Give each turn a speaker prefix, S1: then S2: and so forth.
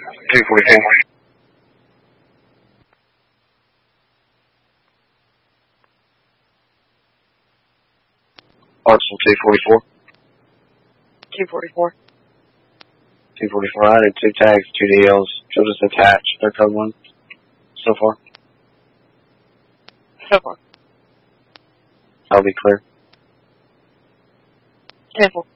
S1: 244. Parcel 244.
S2: 244.
S1: 244. I added 2 tags, 2 DLs. She'll just attach their code 1 so far.
S2: So far.
S1: I'll be clear.
S2: 10-4.